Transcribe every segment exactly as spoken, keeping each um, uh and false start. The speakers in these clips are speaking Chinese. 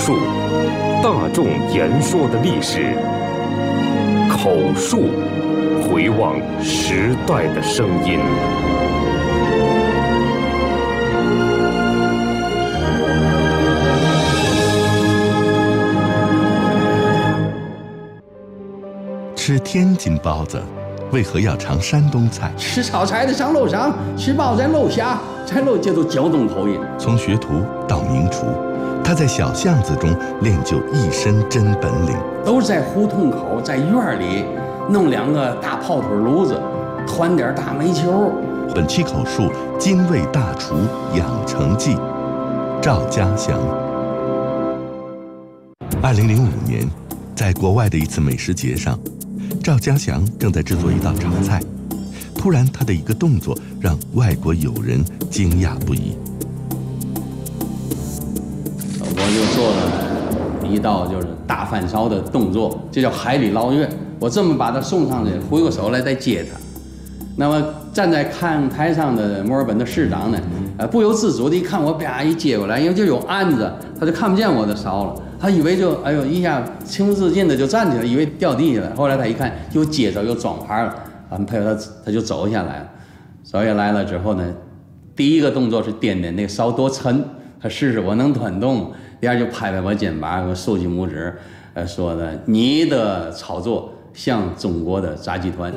述，大众言说的历史。口述，回望时代的声音。 吃天津包子，为何要尝山东菜？ 吃炒菜的上楼上，吃包在楼下，在楼这都胶东口音。 从学徒到名厨，他在小巷子中练就一身真本领。 都是在胡同口，在院里弄两个大炮腿炉子，团点大煤球。 本期口述《精卫大厨养成记》，赵家祥。二零零五年，在国外的一次美食节上，赵家祥正在制作一道炒菜，突然他的一个动作让外国友人惊讶不已。 我就做了一道就是大翻烧的动作，这叫海里捞月。我这么把它送上去，回过手来再接它。那么站在看台上的墨尔本的市长呢，呃，不由自主的一看我，啪一接过来，因为就有案子，他就看不见我的烧了。他以为就哎呦一下情不自禁的就站起来，以为掉地下了。后来他一看又接着又装盘了，啊，他他他就走下来了。走下来了之后呢，第一个动作是掂掂那个烧多沉，他试试我能端动。第二就拍拍我肩膀，我竖起拇指，呃，说的你的操作像中国的炸鸡团。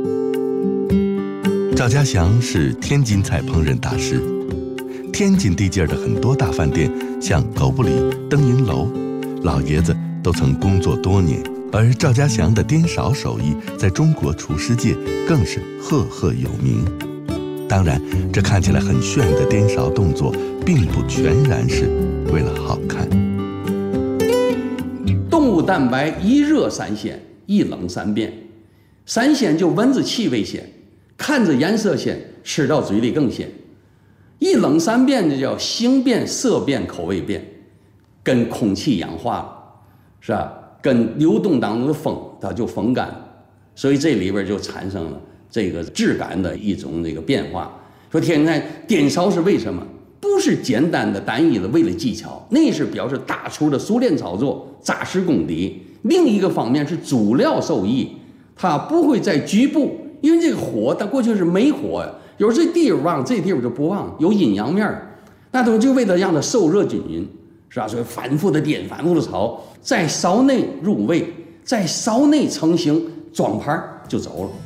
赵家祥是天津菜烹饪大师，天津地界的很多大饭店，像狗不理、灯影楼，老爷子都曾工作多年，而赵家祥的颠勺手艺在中国厨师界更是赫赫有名。当然，这看起来很炫的颠勺动作，并不全然是为了好看。 动物蛋白一热三鲜，一冷三变。三鲜就闻着气味鲜，看着颜色鲜，吃到嘴里更鲜。一冷三变就叫形变、色变、口味变，跟空气氧化了，是吧？跟流动当中的风，它就风干，所以这里边就产生了这个质感的一种这个变化。说天津菜颠勺是为什么？不是简单的单一的为了技巧，那是表示大厨的熟练操作、扎实功底。另一个方面是主料受益，它不会在局部，因为这个火它过去是没火，有时候这地方旺，这地方就不旺，有阴阳面，那都就为了让它受热均匀，是吧？所以反复的颠，反复的炒，在勺内入味，在勺内成型，装盘就走了。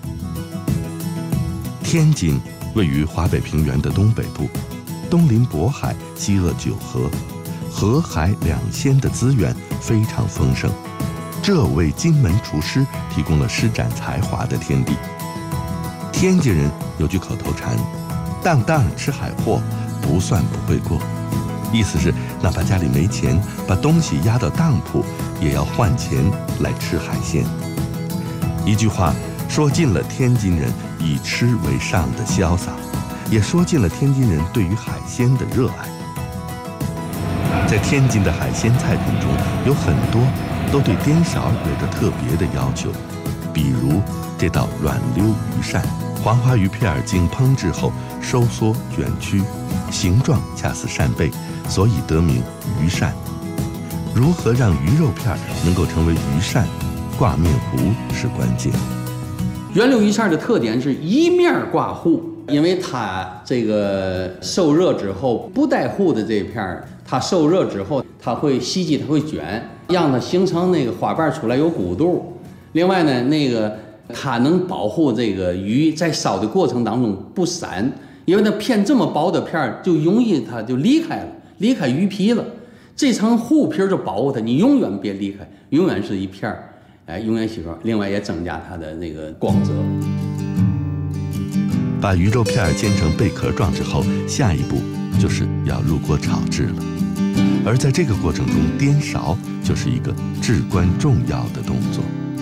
天津位于华北平原的东北部，东临渤海，西扼九河，河海两鲜的资源非常丰盛，这为金门厨师提供了施展才华的天地。天津人有句口头禅：当当吃海货，不算不会过。意思是哪怕家里没钱，把东西压到当铺，也要换钱来吃海鲜。一句话说尽了天津人以吃为上的潇洒，也说尽了天津人对于海鲜的热爱。在天津的海鲜菜品中，有很多都对颠勺有着特别的要求，比如这道软溜鱼扇，黄花鱼片经烹制后收缩卷曲，形状恰似扇贝，所以得名鱼扇。如何让鱼肉片能够成为鱼扇，挂面糊是关键。 圆溜鱼扇的特点是一面挂糊，因为它这个受热之后不带糊的这片，它受热之后它会吸气，它会卷，让它形成那个花瓣出来有鼓度。另外呢，那个它能保护这个鱼在烧的过程当中不散，因为那片这么薄的片就容易它就离开了，离开鱼皮了。这层糊皮就保护它，你永远别离开，永远是一片儿。哎，永远喜欢，另外也增加它的那个光泽。 把鱼肉片煎成贝壳状之后，下一步就是要入锅炒制了。而在这个过程中，颠勺就是一个至关重要的动作。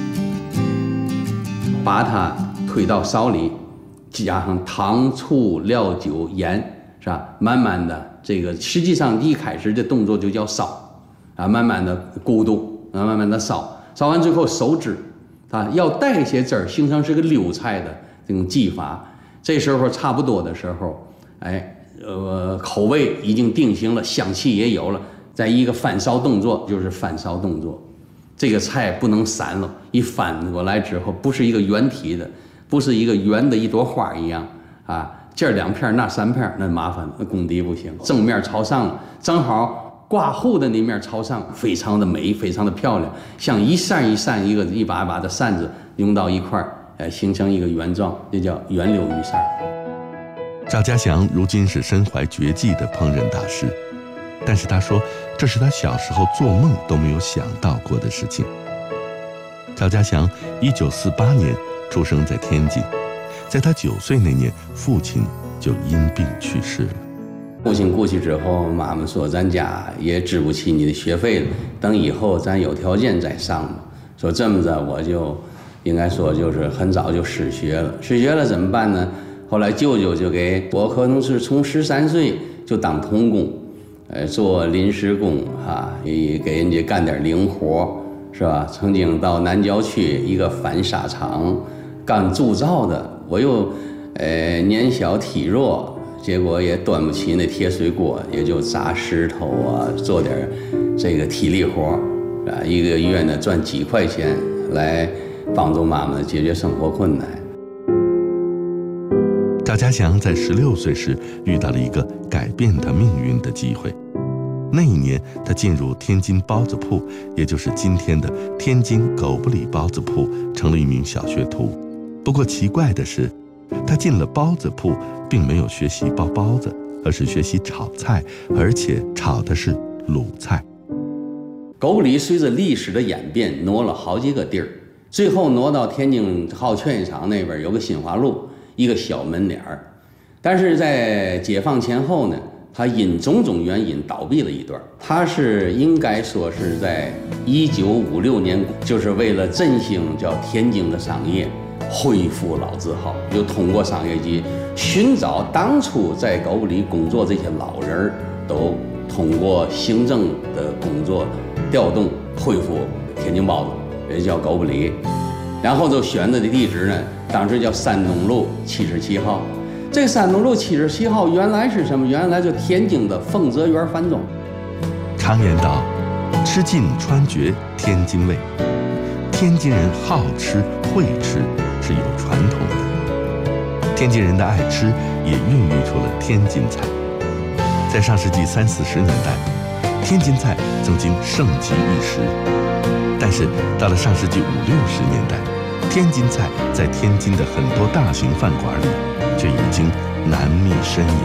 把它推到勺里，加上糖、醋、料酒、盐，是吧？慢慢的，这个实际上一开始的动作就叫烧，啊，慢慢的咕嘟，啊，慢慢的烧。烧完最后收汁，啊，要带一些汁儿，形成是个溜菜的这种技法。这时候差不多的时候，哎，呃，口味已经定型了，香气也有了， 再一个翻烧动作就是翻烧动作，这个菜不能散了，一翻过来之后不是一个圆体的，不是一个圆的一朵花一样啊，这儿两片那三片，那麻烦了，那功底不行。正面朝上，正好挂护的那面朝上，非常的美，非常的漂亮，像一扇一扇一个一把一把的扇子拥到一块儿，呃，形成一个圆状，这叫圆柳鱼扇。 赵家祥如今是身怀绝技的烹饪大师，但是他说这是他小时候做梦都没有想到过的事情。赵家祥一九四八年出生在天津，在他九岁那年，父亲就因病去世了。 父亲过去之后，妈妈说咱家也支不起你的学费了，等以后咱有条件再上吧。说这么着，我就应该说就是很早就失学了。失学了怎么办呢？后来舅舅就给我，可能是从十三岁就当童工，呃，做临时工啊，也给人家干点零活，是吧？曾经到南郊区一个纺纱厂干铸造的，我又呃年小体弱。结果也端不起那铁水锅，也就砸石头啊，做点这个体力活啊，一个月呢赚几块钱来帮助妈妈解决生活困难。 赵家祥在十六岁时遇到了一个改变他命运的机会，那一年他进入天津包子铺，也就是今天的天津狗不理包子铺，成了一名小学徒。不过奇怪的是，他进了包子铺，并没有学习包包子，而是学习炒菜，而且炒的是鲁菜。 狗不理随着历史的演变，挪了好几个地儿，最后挪到天津好劝业场那边有个新华路一个小门脸儿。但是在解放前后呢，它因种种原因倒闭了一段。它是应该说是在一九五六年，就是为了振兴叫天津的商业，恢复老字号，就通过商业局寻找当初在狗不理工作这些老人，都通过行政的工作调动恢复天津包子，也叫狗不理。然后就选择的地址呢，当时叫山东路七十七号。这个山东路七十七号原来是什么？原来就天津的丰泽园饭庄。 常言道，吃尽川绝天津味，天津人好吃会吃是有传统的。天津人的爱吃也孕育出了天津菜。在上世纪三四十年代，天津菜曾经盛极一时，但是到了上世纪五六十年代，天津菜在天津的很多大型饭馆里却已经难觅身影。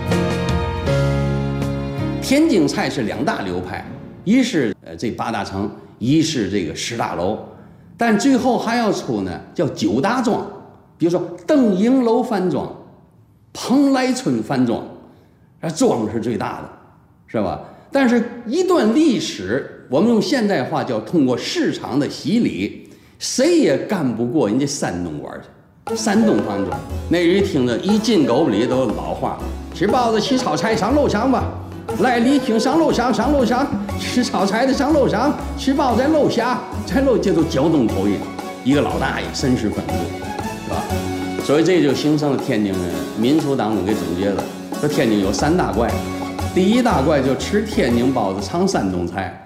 天津菜是两大流派，一是呃这八大城，一是这个十大楼，但最后还要出呢叫九大庄，比如说邓营楼饭庄、蓬莱村饭庄，啊庄是最大的，是吧？但是一段历史，我们用现代话叫通过市场的洗礼，谁也干不过人家山东馆去。山东饭庄那人听着一进狗不理都是老话，吃包子吃炒菜上楼上吧，来礼听上楼上上楼上，吃炒菜的上楼上，吃包在楼下，在楼这都胶东口音，一个老大爷绅士风度，是吧？所以这就形成了天津人民俗当中给总结了，说天津有三大怪，第一大怪就吃天津包子尝山东菜。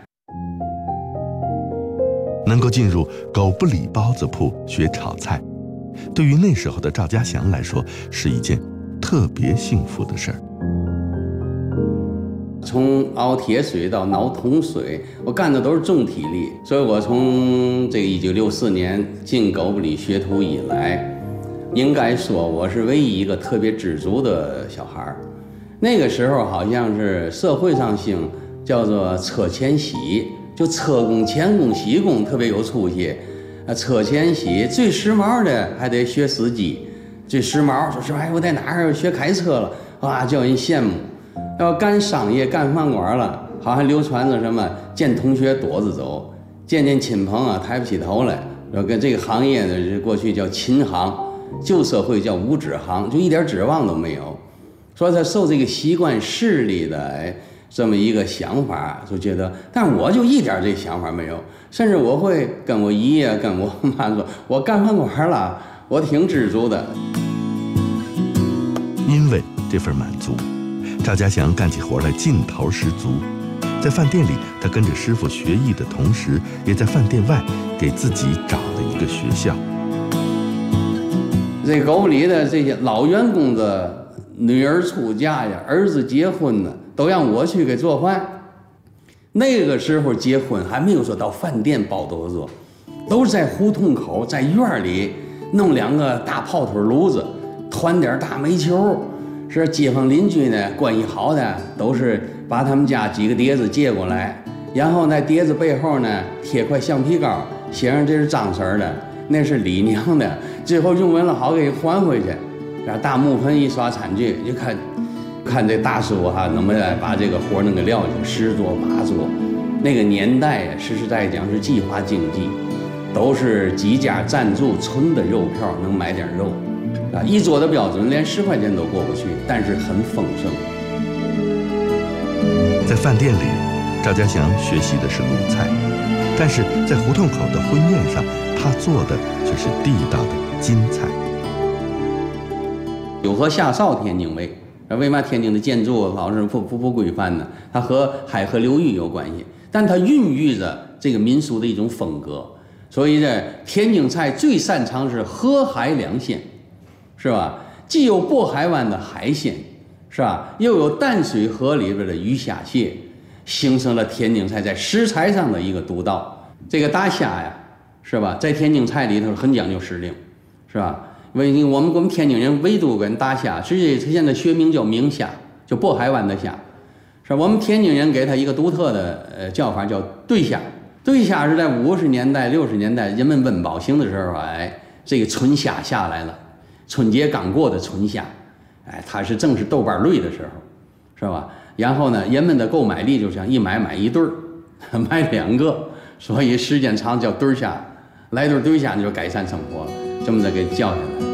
能够进入狗不理包子铺学炒菜，对于那时候的赵家祥来说是一件特别幸福的事儿。 从熬铁水到熬铜水，我干的都是重体力，所以我从这个一九六四年进狗不理学徒以来，应该说我是唯一一个特别知足的小孩儿。那个时候好像是社会上兴叫做车前洗，就车工、钳工、洗工特别有出息。啊，车前洗最时髦的还得学司机，最时髦说是哎我在哪儿学开车了，哇叫人羡慕。要干商业干饭馆了，好像流传着什么见同学躲着走，见见亲朋啊抬不起头来。说跟这个行业呢，过去叫秦行，旧社会叫无指行，就一点指望都没有。说他受这个习惯势力的哎这么一个想法，就觉得，但我就一点这想法没有，甚至我会跟我姨呀、跟我妈说，我干饭馆了，我挺知足的。 因为这份满足，赵家祥干起活来劲头十足， 在饭店里，他跟着师傅学艺的同时，也在饭店外给自己找了一个学校。 这狗不理的这些老员工的女儿出嫁呀，儿子结婚呢，都让我去给做饭。那个时候结婚还没有说到饭店包桌子，都是在胡同口，在院里弄两个大炮腿炉子，团点大煤球。是街坊邻居呢，关系好的都是把他们家几个碟子借过来，然后在碟子背后呢贴块橡皮膏，写上这是张婶的，那是李娘的，最后用完了好给还回去。然后大木盆一刷餐具，就看看这大叔哈、啊，能不能把这个活能给撂下，十桌八桌。那个年代呀，实实在在讲是计划经济，都是几家赞助存的肉票能买点肉。啊，一桌的标准连十块钱都过不去，但是很丰盛。 在饭店里，赵家祥学习的是鲁菜，但是在胡同口的婚宴上，他做的却是地道的京菜。 有和下哨天津卫，为嘛天津的建筑老是不不不规范呢？它和海河流域有关系，但它孕育着这个民俗的一种风格。所以这天津菜最擅长是河海两鲜。是吧？既有渤海湾的海鲜，是吧？又有淡水河里边的鱼虾蟹，形成了天津菜在食材上的一个独到。这个大虾呀，是吧？在天津菜里头很讲究时令，是吧？为我们我们天津人唯独跟大虾，实际它现在学名叫明虾，就渤海湾的虾，是吧？我们天津人给它一个独特的呃叫法叫对虾。对虾是在五十年代、六十年代人们温饱型的时候，哎，这个纯虾下来了。春节刚过的春虾，哎，它是正是豆瓣类的时候，是吧？然后呢，人们的购买力就像一买买一对儿，买两个，所以时间长叫对虾，来对对虾就改善生活了，这么着给叫下来。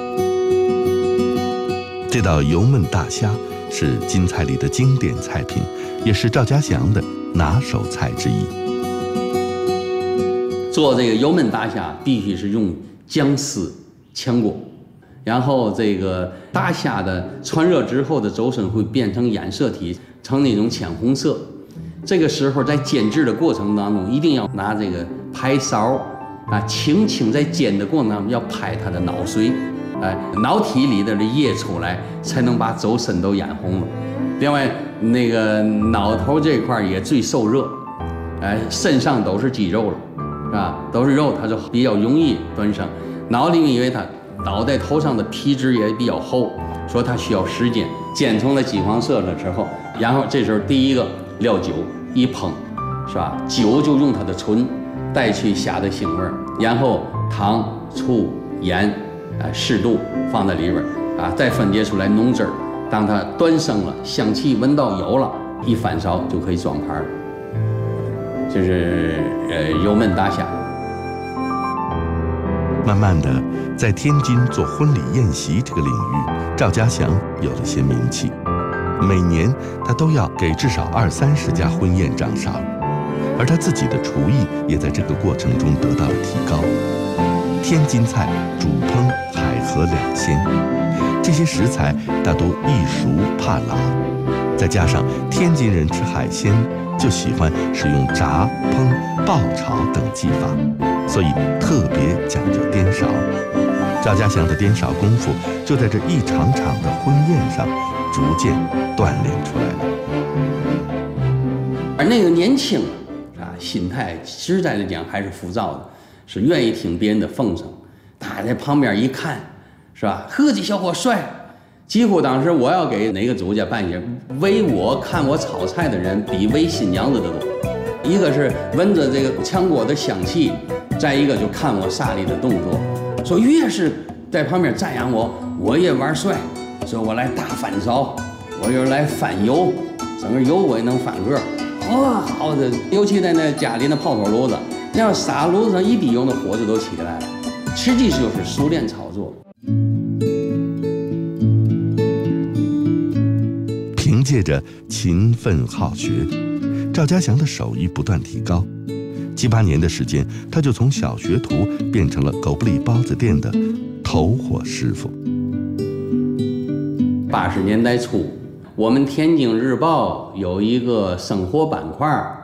这道油焖大虾是京菜里的经典菜品，也是赵家祥的拿手菜之一。 做这个油焖大虾必须是用姜丝炝锅。然后这个大虾的穿热之后的轴身会变成染色体，成那种浅红色。这个时候在煎制的过程当中，一定要拿这个拍勺啊，轻轻在煎的过程当中要拍它的脑髓，哎，脑体里的液出来，才能把轴身都染红了。另外，那个脑头这块也最受热，哎，身上都是肌肉了，是吧？都是肉，它就比较容易端生。脑里面因为它脑袋头上的皮质也比较厚，所以它需要时间。煎成了金黄色了之后，然后这时候第一个料酒一烹，是吧？酒就用它的醇带去虾的腥味儿，然后糖、醋、盐，啊、呃，适度放在里边啊，再分解出来浓汁儿。当它端升了，香气闻到有了，一翻勺就可以装盘了。这是呃油焖大虾。 慢慢的，在天津做婚礼宴席这个领域，赵家祥有了些名气。每年他都要给至少二三十家婚宴掌勺，而他自己的厨艺也在这个过程中得到了提高。天津菜主烹海河两鲜，这些食材大都易熟怕老，再加上天津人吃海鲜就喜欢使用炸、烹、爆炒等技法，所以特别讲究颠勺。赵家祥的颠勺功夫就在这一场场的婚宴上逐渐锻炼出来了。 而那个年轻啊，心态实在的讲还是浮躁的，是愿意听别人的奉承。他在旁边一看，是吧？呵，这小伙帅！几乎当时我要给哪个主家办些，围我看我炒菜的人比围新娘子的多。一个是闻着这个炝锅的香气，再一个就看我煞力的动作。说越是在旁边赞扬我，我也玩帅。说我来大翻勺，我又来翻油，整个油我也能翻个。哇，好的！尤其在那家里那泡头炉子，要撒炉子上一滴油，那火就都起来了。实际就是熟练操作。 凭借着勤奋好学，赵家祥的手艺不断提高。七八年的时间，他就从小学徒变成了狗不理包子店的头火师傅。 八十年代初， 我们天津日报有一个生活板块